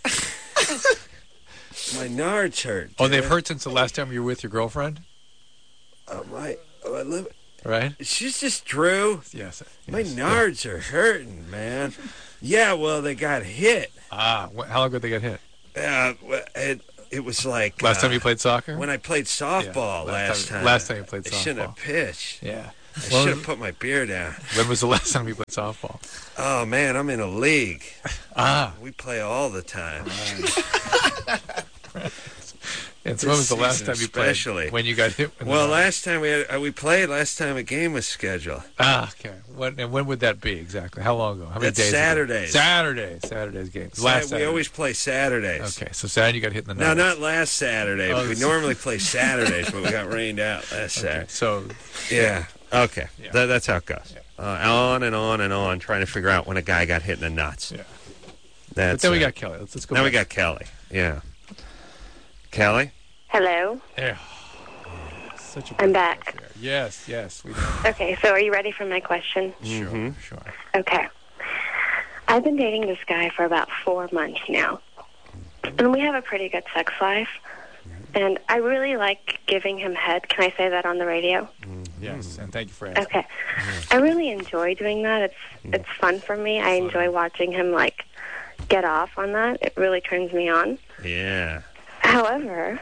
Speaker 1: My nards hurt.
Speaker 3: Oh, they've hurt since the last time you were with your girlfriend? Right?
Speaker 1: She's just Drew.
Speaker 3: Yes.
Speaker 1: My nards are hurting, man. Yeah, well, they got hit.
Speaker 3: How long ago they got hit?
Speaker 1: It was like...
Speaker 3: Last time you played soccer?
Speaker 1: When I played softball last time.
Speaker 3: Last time you played softball.
Speaker 1: I shouldn't have pitched.
Speaker 3: Yeah.
Speaker 1: I should have put my beer down.
Speaker 3: When was the last time you played softball?
Speaker 1: Oh, man, I'm in a league.
Speaker 3: We
Speaker 1: play all the time.
Speaker 3: And so when was the last time you played?
Speaker 1: Especially.
Speaker 3: When you got hit?
Speaker 1: Last time we played, last time a game was scheduled.
Speaker 3: Okay. When would that be exactly? How long ago? How many days
Speaker 1: Saturdays.
Speaker 3: Ago? Saturday's games.
Speaker 1: We always play Saturdays.
Speaker 3: Okay, so Saturday you got hit in the
Speaker 1: nuts. No,
Speaker 3: nuts.
Speaker 1: not last Saturday. We normally play Saturdays, but we got rained out last Saturday.
Speaker 3: So,
Speaker 1: yeah. Okay.
Speaker 3: Yeah.
Speaker 1: That's how it goes. Yeah. On and on and on, trying to figure out when a guy got hit in the nuts.
Speaker 3: Yeah.
Speaker 1: But
Speaker 3: then we got Kelly. Let's go.
Speaker 1: Now we got Kelly. Yeah. Kelly?
Speaker 12: Hello.
Speaker 3: Yeah.
Speaker 12: I'm back.
Speaker 3: Yes. We know.
Speaker 12: Okay, so are you ready for my question?
Speaker 3: Sure.
Speaker 12: Okay. I've been dating this guy for about 4 months now. And we have a pretty good sex life. And I really like giving him head. Can I say that on the radio?
Speaker 3: Yes, and thank you for asking.
Speaker 12: Okay. I really enjoy doing that. It's fun for me. I enjoy watching him, get off on that. It really turns me on.
Speaker 1: Yeah.
Speaker 12: However,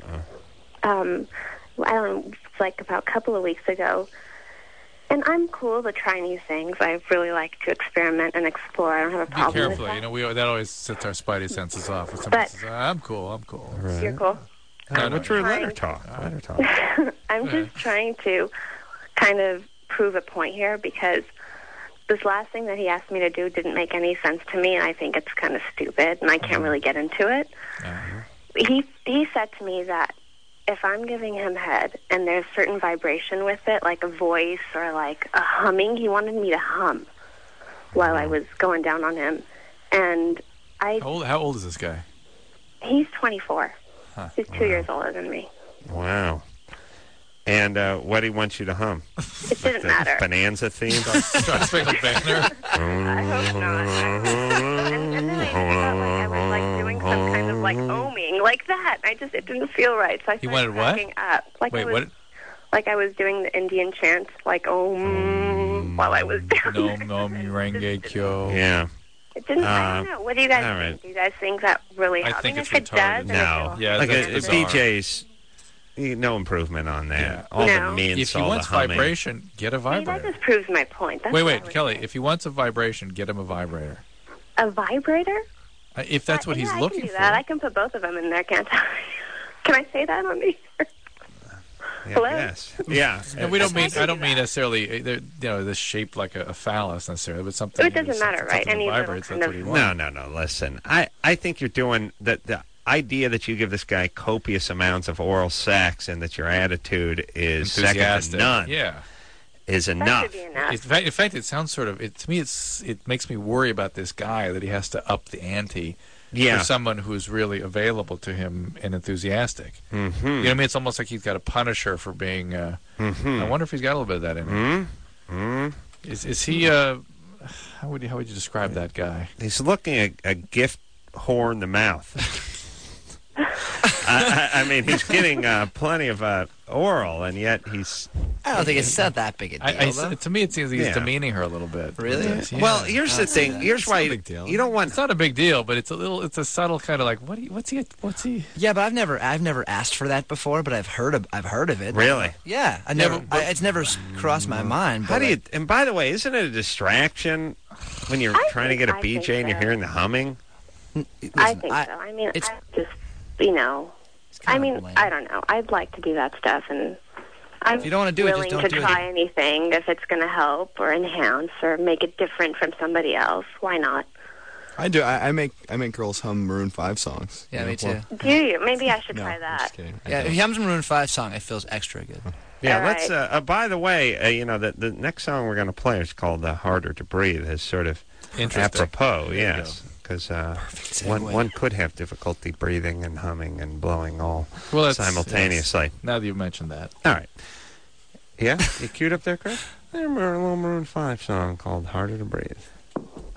Speaker 12: I don't know, it's about a couple of weeks ago, and I'm cool to try new things. I really like to experiment and explore. I don't have a problem
Speaker 3: Be careful.
Speaker 12: with that.
Speaker 3: That always sets our spidey senses off. If somebody says, I'm cool.
Speaker 1: Right.
Speaker 12: You're cool?
Speaker 1: No, Drew, let her talk.
Speaker 12: I'm just trying to kind of prove a point here because this last thing that he asked me to do didn't make any sense to me, and I think it's kind of stupid, and I can't really get into it. He said to me that if I'm giving him head and there's certain vibration with it, like a voice or like a humming, he wanted me to hum while I was going down on him. And
Speaker 3: How old is this guy?
Speaker 12: He's 24. Huh. He's 2 years older than me.
Speaker 1: Wow. And what do he want you to hum?
Speaker 12: It didn't matter.
Speaker 1: Bonanza theme?
Speaker 3: Star-Spangled Banner?
Speaker 12: I hope not. And then I felt like I was doing some kind of oming, like that. It didn't feel right. So I started cracking up.
Speaker 3: What?
Speaker 12: Like I was doing the Indian chants, while I was doing it.
Speaker 3: Nom renge kyo.
Speaker 1: Yeah.
Speaker 12: It didn't. I don't know. What do you guys think?
Speaker 1: Right.
Speaker 12: Do you guys think that really helps?
Speaker 3: I think it's
Speaker 12: it
Speaker 3: retarded.
Speaker 12: Does,
Speaker 1: no.
Speaker 3: Yeah,
Speaker 1: BJ's. No improvement on that.
Speaker 3: Yeah.
Speaker 1: All the mints,
Speaker 3: if he
Speaker 1: all
Speaker 3: wants
Speaker 1: the humming.
Speaker 3: vibration, get a vibrator.
Speaker 12: That just proves my point. That's
Speaker 3: Wait, Kelly. If he wants a vibration, get him a vibrator.
Speaker 12: A vibrator?
Speaker 3: If that's what he's looking
Speaker 12: for. I can do that. I can put both of them in there, can't I? Can I say that on the air? Hello?
Speaker 1: Yes. Yeah.
Speaker 3: And we don't mean. I don't mean necessarily. The shape like a phallus necessarily, but something.
Speaker 12: It doesn't matter, right? Any
Speaker 3: vibrates. That's what he wants.
Speaker 1: No. Listen, I think you're doing the idea that you give this guy copious amounts of oral sex and that your attitude is second to none.
Speaker 3: Yeah.
Speaker 1: Is enough.
Speaker 3: In fact, it sounds sort of. To me, it makes me worry about this guy that he has to up the ante. For someone who's really available to him and enthusiastic.
Speaker 1: Mm-hmm.
Speaker 3: You know what I mean? It's almost like he's got to punish her for being... I wonder if he's got a little bit of that in him.
Speaker 1: Mm-hmm.
Speaker 3: Is he... how would you describe that guy?
Speaker 1: He's looking a gift whore in the mouth. I mean, he's getting plenty of oral, and yet he's...
Speaker 4: I don't think it's not that big a deal,
Speaker 3: to me, it seems like he's demeaning her a little bit.
Speaker 4: Really?
Speaker 3: Yeah.
Speaker 1: Well, here's the thing. Here's why you don't want...
Speaker 3: It's not a big deal, but it's a subtle kind of like, what's he...
Speaker 4: Yeah, but I've never asked for that before, but I've heard of it.
Speaker 1: Really?
Speaker 4: Yeah. It's never crossed my mind.
Speaker 1: How do you... And by the way, isn't it a distraction when you're trying to get a BJ and you're hearing the humming?
Speaker 12: I think so. I mean, I just... I don't know. I'd like to do that stuff, and I'm
Speaker 4: if you don't want to do it,
Speaker 12: willing
Speaker 4: just don't
Speaker 12: to
Speaker 4: do
Speaker 12: try
Speaker 4: it.
Speaker 12: anything if it's going to help or enhance or make it different from somebody else. Why not?
Speaker 2: I do. I make girls hum Maroon 5 songs.
Speaker 4: Yeah, me too.
Speaker 12: Do you? Maybe I should try that.
Speaker 2: Just kidding.
Speaker 4: Yeah, if he hums a Maroon 5 song, it feels extra good.
Speaker 1: Yeah,
Speaker 13: All
Speaker 1: let's.
Speaker 13: right.
Speaker 1: By the way, you know, the next song we're going to play is called "Harder to Breathe." Is sort of apropos, yes, because one could have difficulty breathing and humming and blowing all simultaneously.
Speaker 3: Now that you've mentioned that.
Speaker 1: All right. Yeah, you queued up there, Chris? There's a little Maroon 5 song called "Harder to Breathe."